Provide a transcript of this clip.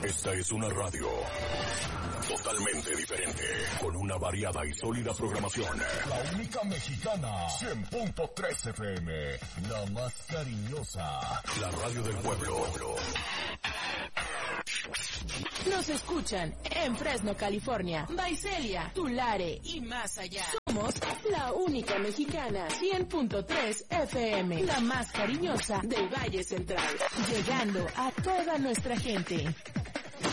Esta es una radio totalmente diferente, con una variada y sólida programación. La única mexicana, 100.3 FM, la más cariñosa. La radio del pueblo. Nos escuchan en Fresno, California, Visalia, Tulare y más allá. Somos la única mexicana, 100.3 FM, la más cariñosa del Valle Central, llegando a toda nuestra gente.